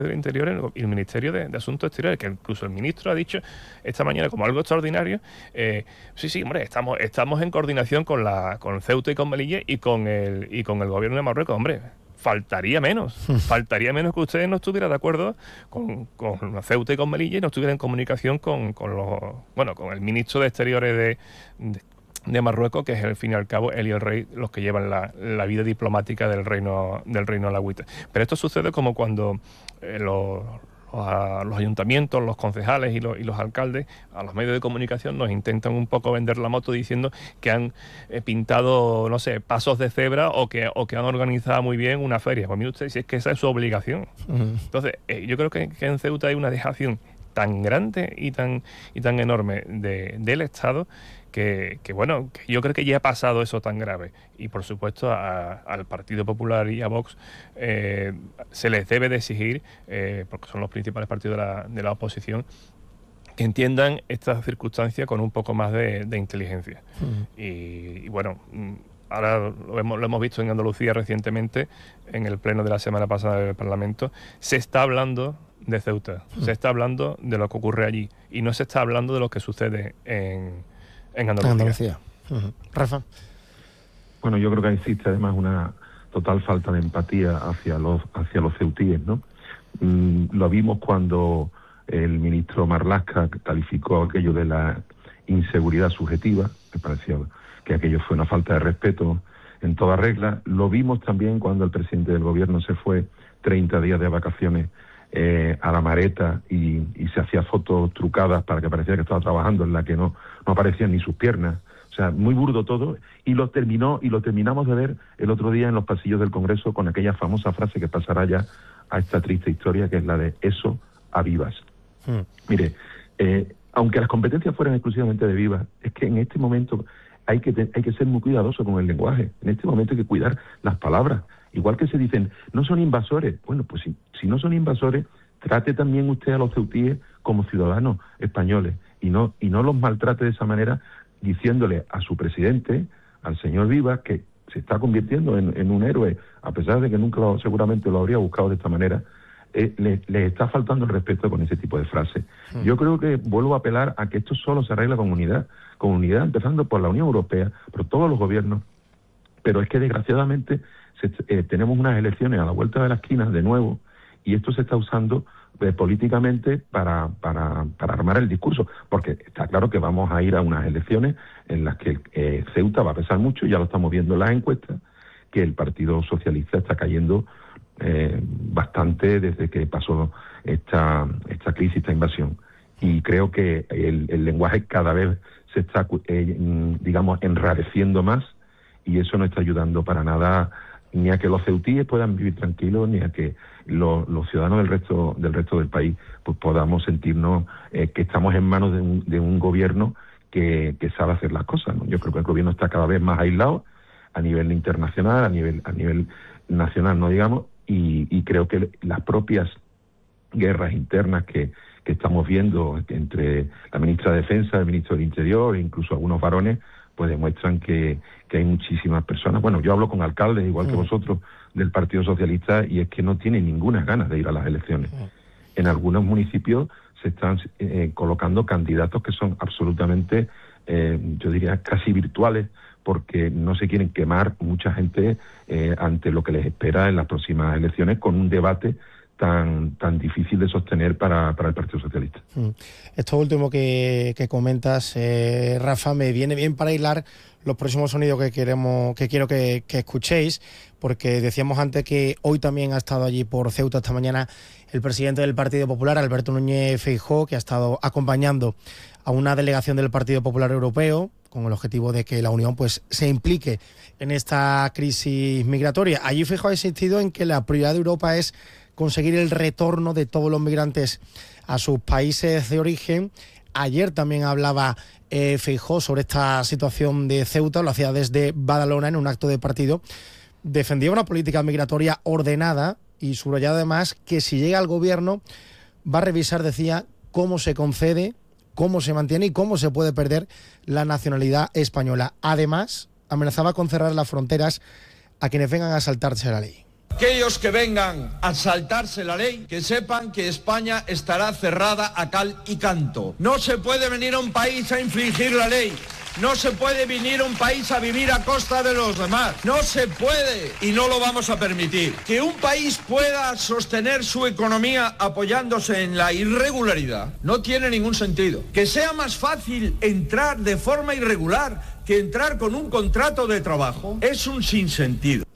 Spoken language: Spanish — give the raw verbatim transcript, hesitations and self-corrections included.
del Interior y el Ministerio de, de Asuntos Exteriores, que incluso el ministro ha dicho esta mañana como algo extraordinario, eh, sí, sí, hombre, estamos, estamos en coordinación con la con Ceuta y con Melilla y con el y con el gobierno de Marruecos, hombre. Faltaría menos, faltaría menos que ustedes no estuvieran de acuerdo con, con Ceuta y con Melilla y no estuvieran en comunicación con, con los, bueno, con el ministro de Exteriores de, de, de Marruecos, que es al fin y al cabo él y el rey los que llevan la, la vida diplomática del reino del reino alawita. Pero esto sucede como cuando eh, los a los ayuntamientos, los concejales y los, y los alcaldes, a los medios de comunicación nos intentan un poco vender la moto diciendo que han eh, pintado, no sé, pasos de cebra o que, o que han organizado muy bien una feria. Pues mire usted, si es que esa es su obligación. Uh-huh. Entonces, eh, yo creo que, que en Ceuta hay una dejación tan grande y tan, y tan enorme de, del Estado que, que, bueno, que yo creo que ya ha pasado eso tan grave. Y, por supuesto, a, al Partido Popular y a Vox eh, se les debe de exigir, eh, porque son los principales partidos de la, de la oposición, que entiendan estas circunstancias con un poco más de, de inteligencia. Uh-huh. Y, y, bueno... Ahora lo hemos, lo hemos visto en Andalucía recientemente, en el pleno de la semana pasada del Parlamento, se está hablando de Ceuta, uh-huh. se está hablando de lo que ocurre allí y no se está hablando de lo que sucede en, en Andalucía. Andalucía. Uh-huh. Rafa. Bueno, yo creo que existe además una total falta de empatía hacia los hacia los ceutíes, ¿no? Mm, lo vimos cuando el ministro Marlaska calificó aquello de la inseguridad subjetiva, me pareció que aquello fue una falta de respeto en toda regla. Lo vimos también cuando el presidente del gobierno se fue treinta días de vacaciones eh, a la Mareta y, y se hacía fotos trucadas para que parecía que estaba trabajando, en la que no, no aparecían ni sus piernas. O sea, muy burdo todo, y lo terminó y lo terminamos de ver el otro día en los pasillos del Congreso con aquella famosa frase que pasará ya a esta triste historia, que es la de eso a Vivas. Hmm. Mire, eh, aunque las competencias fueran exclusivamente de Vivas, es que en este momento hay que te, hay que ser muy cuidadoso con el lenguaje. En este momento hay que cuidar las palabras. Igual que se dicen, no son invasores. Bueno, pues si, si no son invasores, trate también usted a los ceutíes como ciudadanos españoles y no y no los maltrate de esa manera, diciéndole a su presidente, al señor Vivas, que se está convirtiendo en, en un héroe, a pesar de que nunca lo, seguramente lo habría buscado de esta manera, eh, le, le está faltando el respeto con ese tipo de frases. Mm. Yo creo que vuelvo a apelar a que esto solo se arregla con unidad, con unidad empezando por la Unión Europea, por todos los gobiernos, pero es que desgraciadamente se, eh, tenemos unas elecciones a la vuelta de la esquina de nuevo, y esto se está usando eh, políticamente para, para, para armar el discurso, porque está claro que vamos a ir a unas elecciones en las que eh, Ceuta va a pesar mucho, ya lo estamos viendo en las encuestas, que el Partido Socialista está cayendo eh, bastante desde que pasó esta, esta crisis, esta invasión. Y creo que el, el lenguaje cada vez se está, eh, digamos, enrareciendo más, y eso no está ayudando para nada ni a que los ceutíes puedan vivir tranquilos, ni a que lo, los ciudadanos del resto del resto del país pues podamos sentirnos eh, que estamos en manos de un, de un gobierno que, que sabe hacer las cosas, ¿no? Yo creo que el gobierno está cada vez más aislado a nivel internacional, a nivel a nivel nacional, no digamos, y, y creo que las propias guerras internas que, que estamos viendo entre la ministra de Defensa, el ministro del Interior e incluso algunos varones, pues demuestran que, que hay muchísimas personas. Bueno, yo hablo con alcaldes, igual que vosotros, del Partido Socialista, y es que no tienen ninguna ganas de ir a las elecciones. En algunos municipios se están eh, colocando candidatos que son absolutamente, eh, yo diría, casi virtuales, porque no se quieren quemar mucha gente eh, ante lo que les espera en las próximas elecciones, con un debate tan tan difícil de sostener para, para el Partido Socialista. Esto último que, que comentas, eh, Rafa, me viene bien para hilar los próximos sonidos que queremos que quiero que, que escuchéis, porque decíamos antes que hoy también ha estado allí por Ceuta esta mañana el presidente del Partido Popular, Alberto Núñez Feijóo, que ha estado acompañando a una delegación del Partido Popular Europeo con el objetivo de que la Unión pues se implique en esta crisis migratoria. Allí Feijóo ha insistido en que la prioridad de Europa es conseguir el retorno de todos los migrantes a sus países de origen. Ayer también hablaba eh, Feijóo sobre esta situación de Ceuta, lo hacía desde Badalona en un acto de partido. Defendía una política migratoria ordenada y subrayaba además que si llega al gobierno va a revisar, decía, cómo se concede, cómo se mantiene y cómo se puede perder la nacionalidad española. Además, amenazaba con cerrar las fronteras a quienes vengan a saltarse la ley. Aquellos que vengan a saltarse la ley, que sepan que España estará cerrada a cal y canto. No se puede venir a un país a infringir la ley. No se puede venir a un país a vivir a costa de los demás. No se puede y no lo vamos a permitir. Que un país pueda sostener su economía apoyándose en la irregularidad no tiene ningún sentido. Que sea más fácil entrar de forma irregular que entrar con un contrato de trabajo es un sinsentido.